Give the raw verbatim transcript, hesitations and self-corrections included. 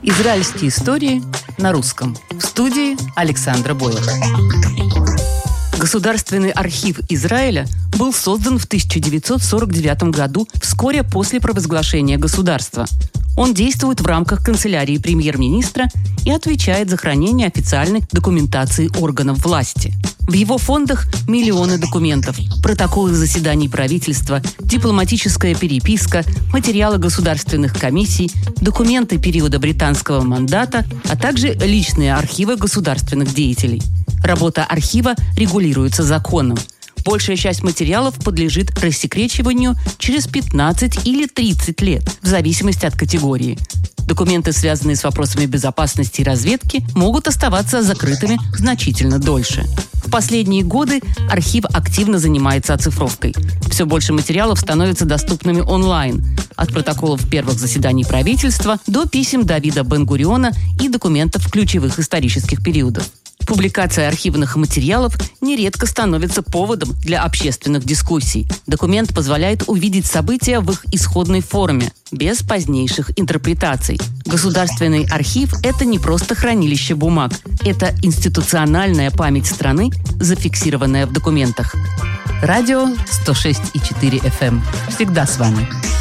Израильские истории на русском. В студии Александра Бойлова. Государственный архив Израиля был создан в тысяча девятьсот сорок девятом году, вскоре после провозглашения государства. Он действует в рамках канцелярии премьер-министра и отвечает за хранение официальной документации органов власти. В его фондах миллионы документов, протоколы заседаний правительства, дипломатическая переписка, материалы государственных комиссий, документы периода британского мандата, а также личные архивы государственных деятелей. Работа архива регулируется законом. Большая часть материалов подлежит рассекречиванию через пятнадцать или тридцать лет, в зависимости от категории. Документы, связанные с вопросами безопасности и разведки, могут оставаться закрытыми значительно дольше. В последние годы архив активно занимается оцифровкой. Все больше материалов становятся доступными онлайн, от протоколов первых заседаний правительства до писем Давида Бен-Гуриона и документов ключевых исторических периодов. Публикация архивных материалов нередко становится поводом для общественных дискуссий. Документ позволяет увидеть события в их исходной форме, без позднейших интерпретаций. Государственный архив – это не просто хранилище бумаг. Это институциональная память страны, зафиксированная в документах. Радио сто шесть и четыре эф эм. Всегда с вами.